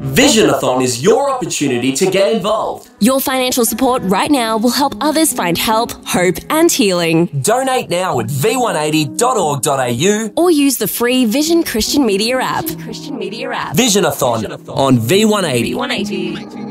Visionathon is your opportunity to get involved. Your financial support right now will help others find help, hope and healing. Donate now at v180.org.au Or use the free Vision Christian Media app. Visionathon on V180.